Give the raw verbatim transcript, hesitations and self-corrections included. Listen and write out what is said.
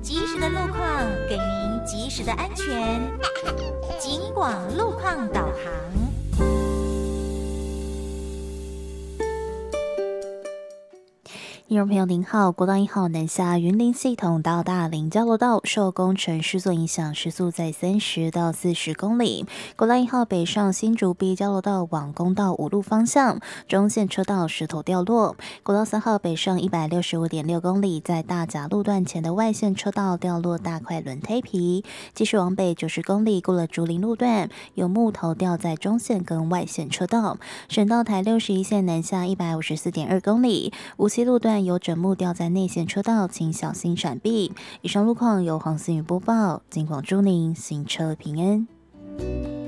及时的路况，给您及时的安全。警广路况导航。 听众朋友您好，国道一号南下云林系统到大林交流道受工程施作影响，时速在三十到四十公里。国道一号北上新竹 B 交流道往公道五路方向，中线车道石头掉落。国道三号北上一百六十五点六公里，在大甲路段前的外线车道掉落大块轮胎皮。继续往北九十公里，过了竹林路段，有木头掉在中线跟外线车道。省道台六十一线南下一百五十四点二公里，无锡路段有枕木掉在内线车道，请小心闪避。以上路况由黄思雨播报，警广祝您行车平安。